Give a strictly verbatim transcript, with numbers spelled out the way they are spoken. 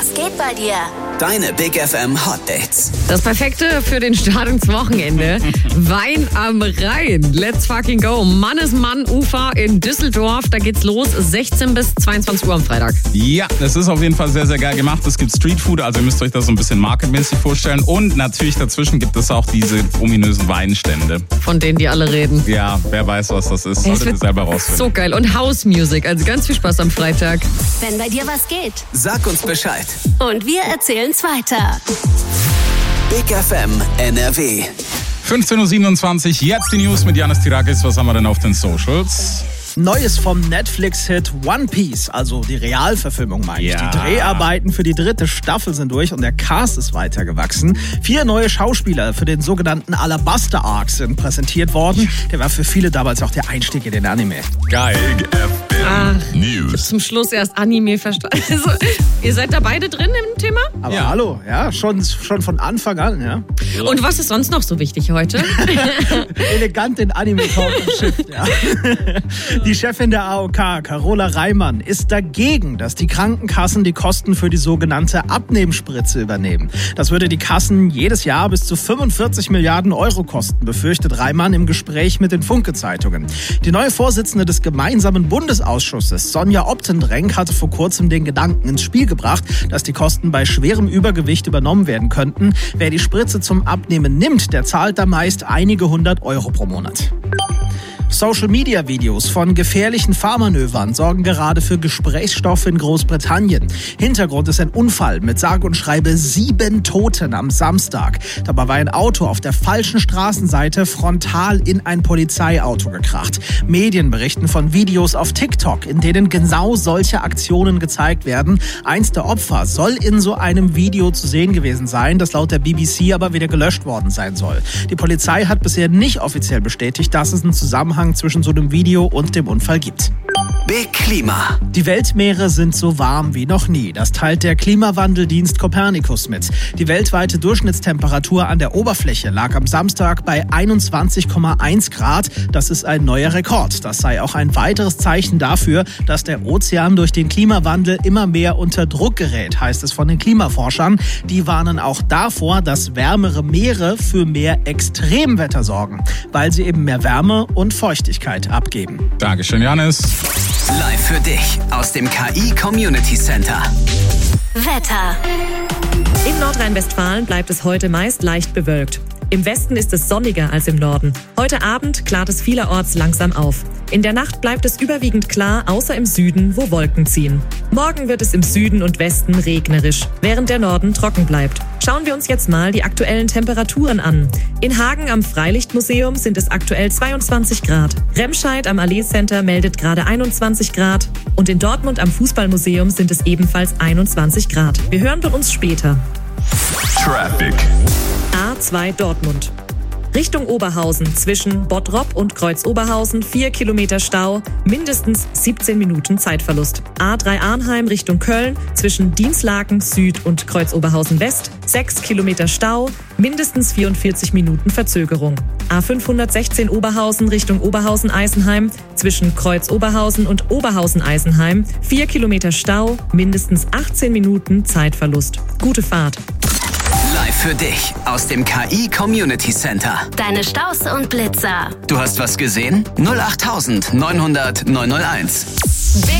Was geht bei dir? Deine Big F M Hot Dates. Das Perfekte für den Start ins Wochenende. Wein am Rhein. Let's fucking go. Mannesmann-Ufer in Düsseldorf. Da geht's los. sechzehn bis zweiundzwanzig Uhr am Freitag. Ja, das ist auf jeden Fall sehr, sehr geil gemacht. Es gibt Streetfood, also ihr müsst euch das so ein bisschen marketmäßig vorstellen. Und natürlich dazwischen gibt es auch diese ominösen Weinstände. Von denen die alle reden. Ja, wer weiß, was das ist. Es Solltet ihr wird selber rausfinden. so geil. Und House Music. Also ganz viel Spaß am Freitag. Wenn bei dir was geht. Sag uns Bescheid. Und wir erzählen's weiter. Big F M N R W. fünfzehn Uhr siebenundzwanzig, jetzt die News mit Janis Tirakis. Was haben wir denn auf den Socials? Neues vom Netflix-Hit One Piece, also die Realverfilmung meine ich. Ja. Die Dreharbeiten für die dritte Staffel sind durch und der Cast ist weitergewachsen. Vier neue Schauspieler für den sogenannten Alabaster Arc sind präsentiert worden. Der war für viele damals auch der Einstieg in den Anime. Geil. Ach, News. zum Schluss erst Anime verstanden. Also, ihr seid da beide drin im Thema? Aber Ja. hallo, ja, schon, schon von Anfang an, ja. Und was ist sonst noch so wichtig heute? Elegant den Anime-Talk im Schiff, ja. Die Chefin der A O K, Carola Reimann, ist dagegen, dass die Krankenkassen die Kosten für die sogenannte Abnehmspritze übernehmen. Das würde die Kassen jedes Jahr bis zu fünfundvierzig Milliarden Euro kosten, befürchtet Reimann im Gespräch mit den Funke-Zeitungen. Die neue Vorsitzende des gemeinsamen Bundesausschusses, Sonja Optendrenk, hatte vor kurzem den Gedanken ins Spiel gebracht, dass die Kosten bei schwerem Übergewicht übernommen werden könnten. Wer die Spritze zum Abnehmen nimmt, der zahlt da meist einige hundert Euro pro Monat. Social-Media-Videos von gefährlichen Fahrmanövern sorgen gerade für Gesprächsstoff in Großbritannien. Hintergrund ist ein Unfall mit sage und schreibe sieben Toten am Samstag. Dabei war ein Auto auf der falschen Straßenseite frontal in ein Polizeiauto gekracht. Medien berichten von Videos auf TikTok, in denen genau solche Aktionen gezeigt werden. Eins der Opfer soll in so einem Video zu sehen gewesen sein, das laut der B B C aber wieder gelöscht worden sein soll. Die Polizei hat bisher nicht offiziell bestätigt, dass es einen Zusammenhang zwischen so einem Video und dem Unfall gibt. Big Klima. Die Weltmeere sind so warm wie noch nie. Das teilt der Klimawandeldienst Copernicus mit. Die weltweite Durchschnittstemperatur an der Oberfläche lag am Samstag bei einundzwanzig Komma eins Grad. Das ist ein neuer Rekord. Das sei auch ein weiteres Zeichen dafür, dass der Ozean durch den Klimawandel immer mehr unter Druck gerät, heißt es von den Klimaforschern. Die warnen auch davor, dass wärmere Meere für mehr Extremwetter sorgen, weil sie eben mehr Wärme und Feuchtigkeit abgeben. Dankeschön, Janis. Live für dich aus dem K I Community Center. Wetter. In Nordrhein-Westfalen bleibt es heute meist leicht bewölkt. Im Westen ist es sonniger als im Norden. Heute Abend klart es vielerorts langsam auf. In der Nacht bleibt es überwiegend klar, außer im Süden, wo Wolken ziehen. Morgen wird es im Süden und Westen regnerisch, während der Norden trocken bleibt. Schauen wir uns jetzt mal die aktuellen Temperaturen an. In Hagen am Freilichtmuseum sind es aktuell zweiundzwanzig Grad. Remscheid am Allee Center meldet gerade einundzwanzig Grad. Und in Dortmund am Fußballmuseum sind es ebenfalls einundzwanzig Grad. Wir hören von uns später. Traffic. A zwei Dortmund. Richtung Oberhausen zwischen Bottrop und Kreuz-Oberhausen vier Kilometer Stau, mindestens siebzehn Minuten Zeitverlust. A drei Arnheim Richtung Köln zwischen Dienstlaken Süd und Kreuz-Oberhausen West sechs Kilometer Stau, mindestens vierundvierzig Minuten Verzögerung. A fünfhundertsechzehn Oberhausen Richtung Oberhausen-Eisenheim zwischen Kreuz-Oberhausen und Oberhausen-Eisenheim vier Kilometer Stau, mindestens achtzehn Minuten Zeitverlust. Gute Fahrt. Live für dich aus dem K I Community Center. Deine Staus und Blitzer. Du hast was gesehen? null acht neunhundert neunhunderт neunhunderteins.